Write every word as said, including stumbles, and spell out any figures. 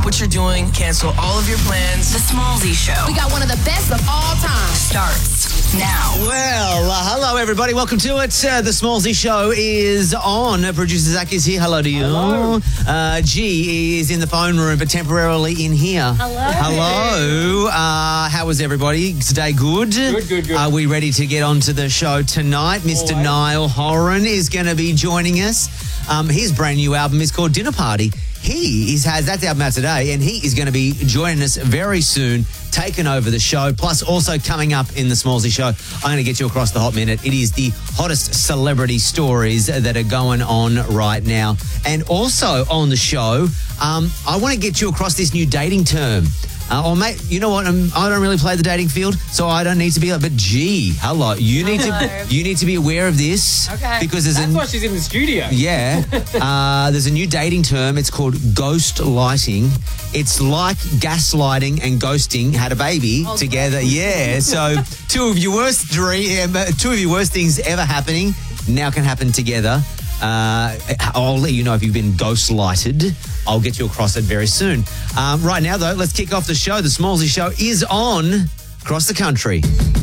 what you're doing, cancel all of your plans. The Smallzy Show. We got one of the best of all time. Starts now. Well, uh, hello everybody. Welcome to it. Uh, the Smallzy Show is on. Producer Zach is here. Hello to you. Hello. Uh, G is in the phone room, but temporarily in here. Hello. Hello. Uh, how was everybody? Today good? Good, good, good. Are we ready to get onto the show tonight? Mister Always. Niall Horan is going to be joining us. Um, his brand new album is called Dinner Party. He is, has that album out today, and he is going to be joining us very soon, taking over the show. Plus, also coming up in the Smallzy Show, I'm going to get you across the hot minute. It is the hottest celebrity stories that are going on right now. And also on the show, um, I want to get you across this new dating term. Uh, or mate, you know what? Um, I don't really play the dating field, so I don't need to be like. But gee, hello, you need Hello. to you need to be aware of this. Okay. Because there's That's a why she's in the studio. yeah, uh, there's a new dating term. It's called ghost lighting. It's like gaslighting and ghosting had a baby Oh, together. Yeah, so two of your worst dream, uh, two of your worst things ever happening now can happen together. Uh, I'll let you know if you've been ghost lighted. I'll get you across it very soon. Um, right now, though, let's kick off the show. The Smallzy Show is on across the country.